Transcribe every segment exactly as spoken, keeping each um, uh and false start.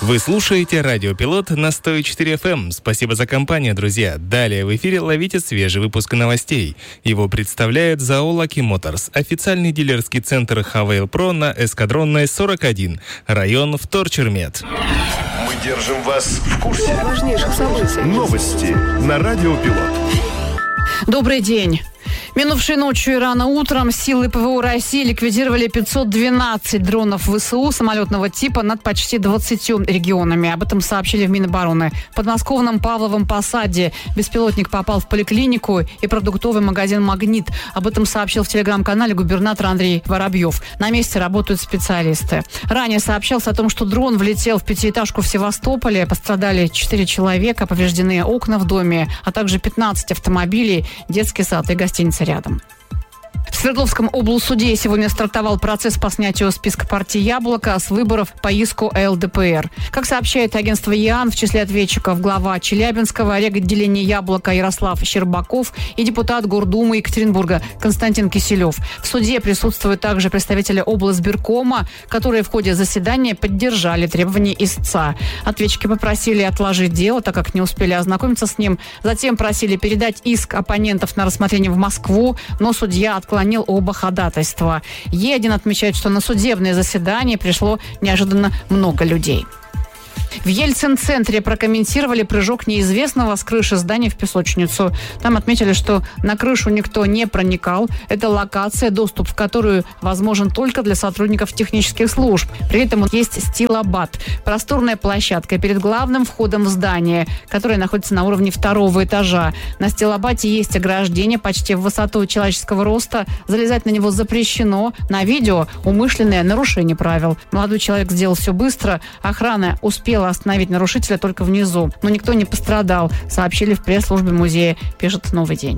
Вы слушаете «Радиопилот» на сто четыре эф эм. Спасибо за компанию, друзья. Далее в эфире ловите свежий выпуск новостей. Его представляет ЗАО «Лаки Моторс», официальный дилерский центр «Хавейл Про» на Эскадронной сорок один, район Вторчермет. Мы держим вас в курсе важнейших событий. Новости на «Радиопилот». Добрый день. Минувшей ночью и рано утром силы ПВО России ликвидировали пятьсот двенадцать дронов ВСУ самолетного типа над почти двадцатью регионами. Об этом сообщили в Минобороны. В подмосковном Павловом Посаде беспилотник попал в поликлинику и продуктовый магазин «Магнит». Об этом сообщил в телеграм-канале губернатор Андрей Воробьев. На месте работают специалисты. Ранее сообщалось о том, что дрон влетел в пятиэтажку в Севастополе. Пострадали четыре человека, повреждены окна в доме, а также пятнадцать автомобилей, детский сад и гостиница рядом. В Свердловском облсуде сегодня стартовал процесс по снятию списка партии «Яблоко» с выборов по иску эл дэ пэ эр. Как сообщает агентство ЕАН, в числе ответчиков глава Челябинского реготделения «Яблоко» Ярослав Щербаков и депутат Гордумы Екатеринбурга Константин Киселев. В суде присутствуют также представители облсбиркома, которые в ходе заседания поддержали требования истца. Ответчики попросили отложить дело, так как не успели ознакомиться с ним. Затем просили передать иск оппонентов на рассмотрение в Москву, но судья отклонил оба ходатайства. Е один отмечает, что на судебное заседание пришло неожиданно много людей. В Ельцин-центре прокомментировали прыжок неизвестного с крыши здания в песочницу. Там отметили, что на крышу никто не проникал. Это локация, доступ в которую возможен только для сотрудников технических служб. При этом есть стилобат, просторная площадка перед главным входом в здание, которая находится на уровне второго этажа. На стилобате есть ограждение почти в высоту человеческого роста. Залезать на него запрещено. На видео умышленное нарушение правил. Молодой человек сделал все быстро. Охрана успела остановить нарушителя только внизу. Но никто не пострадал, сообщили в пресс-службе музея, пишет «Новый день».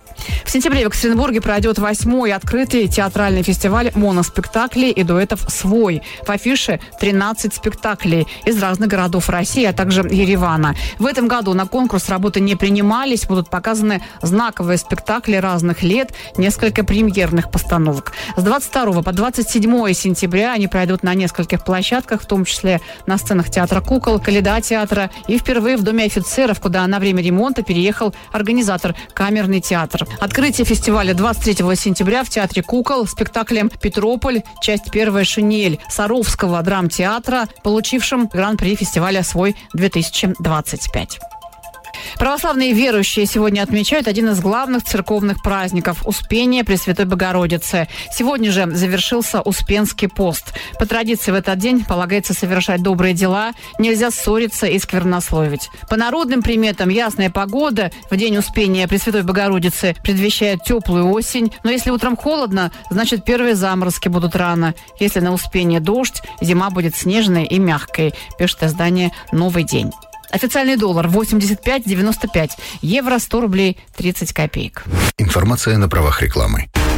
В сентябре в Екатеринбурге пройдет восьмой открытый театральный фестиваль моноспектаклей и дуэтов «Свой». В афише тринадцать спектаклей из разных городов России, а также Еревана. В этом году на конкурс работы не принимались. Будут показаны знаковые спектакли разных лет, несколько премьерных постановок. С двадцать второго по двадцать седьмое сентября они пройдут на нескольких площадках, в том числе на сценах театра «Кукол», «Коляда» театра и впервые в Доме офицеров, куда на время ремонта переехал организатор камерный театр. Открытие фестиваля двадцать третьего сентября в Театре «Кукол» спектаклем «Петрополь», часть первая «Шинель» Саровского драмтеатра, получившим гран-при фестиваля «Свой-две тысячи двадцать пять». Православные верующие сегодня отмечают один из главных церковных праздников – Успение Пресвятой Богородицы. Сегодня же завершился Успенский пост. По традиции в этот день полагается совершать добрые дела, нельзя ссориться и сквернословить. По народным приметам ясная погода в день Успения Пресвятой Богородицы предвещает теплую осень. Но если утром холодно, значит первые заморозки будут рано. Если на Успение дождь, зима будет снежной и мягкой, пишет издание «Новый день». Официальный доллар восемьдесят пять девяносто пять, евро сто рублей тридцать копеек. Информация на правах рекламы.